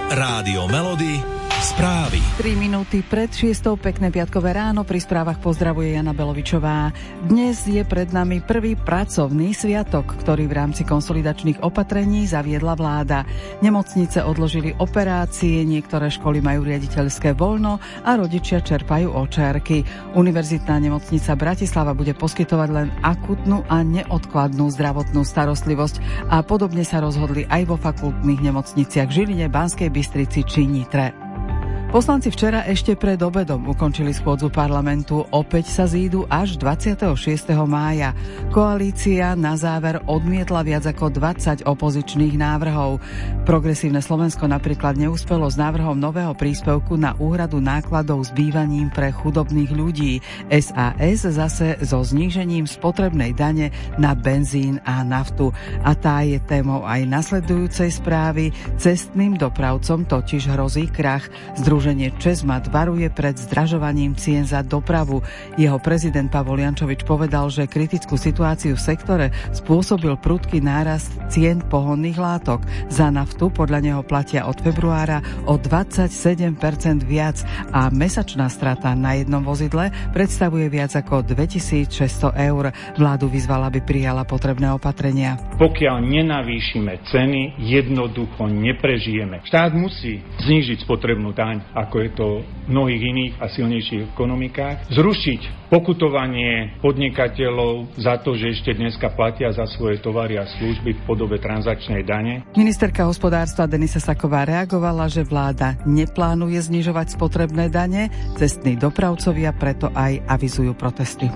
Rádio Melody, správy. 3 minúty pred 6:00, pekné piatkové ráno, pri správach pozdravuje Jana Belovičová. Dnes je pred nami prvý pracovný sviatok, ktorý v rámci konsolidačných opatrení zaviedla vláda. Nemocnice odložili operácie, niektoré školy majú riaditeľské voľno a rodičia čerpajú očerky. Univerzitná nemocnica Bratislava bude poskytovať len akutnú a neodkladnú zdravotnú starostlivosť a podobne sa rozhodli aj vo fakultných nemocniciach v Žiline, Banskej Bystrici či Nitre. Poslanci včera ešte pred obedom ukončili schôdzu parlamentu. Opäť sa zídu až 26. mája. Koalícia na záver odmietla viac ako 20 opozičných návrhov. Progresívne Slovensko napríklad neúspelo s návrhom nového príspevku na úhradu nákladov s bývaním pre chudobných ľudí. SAS zase so znížením spotrebnej dane na benzín a naftu. A tá je témou aj nasledujúcej správy. Cestným dopravcom totiž hrozí krach. Združenie ČEZMAT varuje pred zdražovaním cien za dopravu. Jeho prezident Pavol Jančovič povedal, že kritickú situáciu v sektore spôsobil prudký nárast cien pohonných látok. Za naftu podľa neho platia od februára o 27% viac a mesačná strata na jednom vozidle predstavuje viac ako 2600 eur. Vládu vyzvala, aby prijala potrebné opatrenia. Pokiaľ nenavýšime ceny, jednoducho neprežijeme. Štát musí znížiť spotrebnú daň, ako je to v mnohých iných a silnejších ekonomikách, zrušiť pokutovanie podnikateľov za to, že ešte dneska platia za svoje tovary a služby v podobe transakčnej dane. Ministerka hospodárstva Denisa Saková reagovala, že vláda neplánuje znižovať spotrebné dane, cestní dopravcovia preto aj avizujú protesty.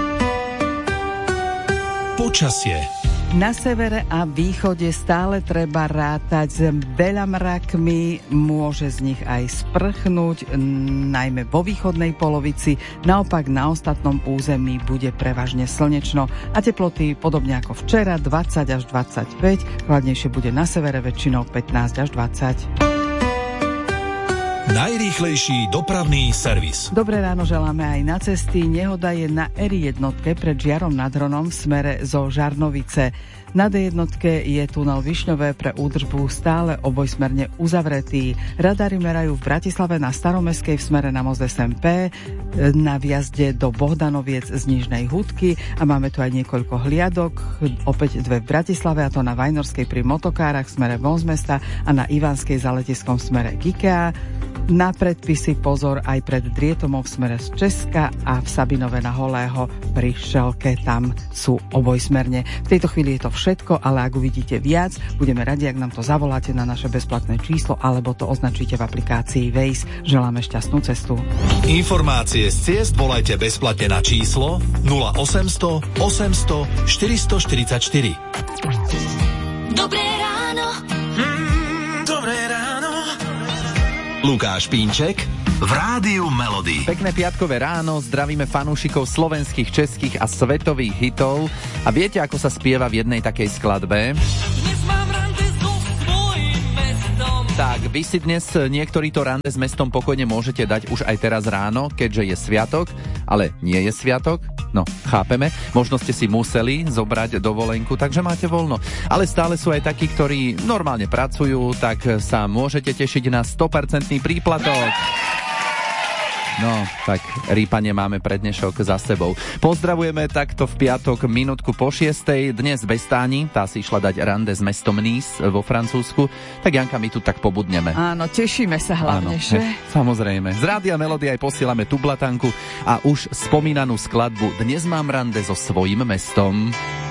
Počasie. Na severe a východe stále treba rátať s veľa mrakmi, môže z nich aj sprchnúť, najmä vo východnej polovici. Naopak na ostatnom území bude prevažne slnečno a teploty podobne ako včera 20 až 25, chladnejšie bude na severe väčšinou 15 až 20. Najrýchlejší dopravný servis. Dobré ráno želáme aj na cesty. Nehoda je na R1 pred Žiarom nad Hronom v smere zo Žarnovice. Na D1 je tunel Višňové pre údržbu stále obojsmerne uzavretý. Radary merajú v Bratislave na Staromestskej v smere na most SMP, na vjazde do Bohdanoviec z Nižnej Hudky a máme tu aj niekoľko hliadok, opäť dve v Bratislave, a to na Vajnorskej pri motokárach v smere von z mesta a na Ivanskej za letiskom v smere k IKEA. Na predpisy pozor aj pred Drietomov v smere z Česka a v Sabinove na Holého pri Šelke, tam sú obojsmerne. V tejto chvíli je to všetko, ale ak uvidíte viac, budeme radi, ak nám to zavoláte na naše bezplatné číslo alebo to označíte v aplikácii Waze. Želáme šťastnú cestu. Informácie z ciest volajte bezplatne na číslo 0800 800 444. Dobré ráno. Dobré ráno. Lukáš Pínček v Rádiu Melody. Pekné piatkové ráno, zdravíme fanúšikov slovenských, českých a svetových hitov. A viete, ako sa spieva v jednej takej skladbe? Tak, vy si dnes niektorí to rande s mestom pokojne môžete dať už aj teraz ráno, keďže je sviatok, ale nie je sviatok. No, chápeme, možno ste si museli zobrať dovolenku, takže máte voľno. Ale stále sú aj takí, ktorí normálne pracujú, tak sa môžete tešiť na 100% príplatok. No, tak rýpanie máme pred dnešok za sebou. Pozdravujeme takto v piatok minútku po 6:00. Dnes bez Táni, tá si išla dať rande s mestom Nice vo Francúzsku. Tak Janka, my tu tak pobudneme. Áno, tešíme sa hlavne, že? Samozrejme. Z Rádia Melody aj posielame tú blatanku a už spomínanú skladbu Dnes mám rande so svojím mestom.